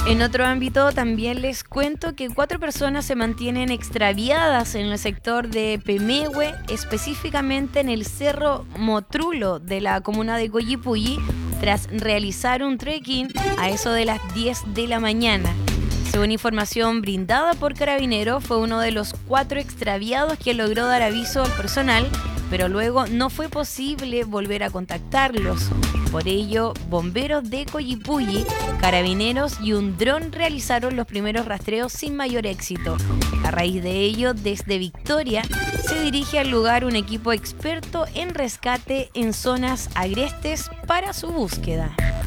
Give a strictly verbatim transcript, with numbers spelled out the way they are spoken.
En otro ámbito, también les cuento que cuatro personas se mantienen extraviadas en el sector de Pemehue, específicamente en el Cerro Motrulo de la comuna de Coyipulli, tras realizar un trekking a eso de las diez de la mañana. Según información brindada por Carabineros, fue uno de los cuatro extraviados que logró dar aviso al personal, pero luego no fue posible volver a contactarlos. Por ello, bomberos de Coyipulli, Carabineros y un dron realizaron los primeros rastreos sin mayor éxito. A raíz de ello, desde Victoria, se dirige al lugar un equipo experto en rescate en zonas agrestes para su búsqueda.